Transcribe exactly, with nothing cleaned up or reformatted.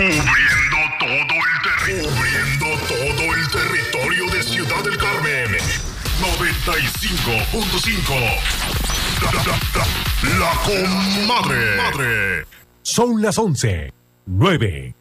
Cubriendo todo el territorio. Cubriendo todo el territorio de Ciudad del Carmen. noventa y cinco punto cinco. La, la, la, la comadre. Madre. Son las once. nueve.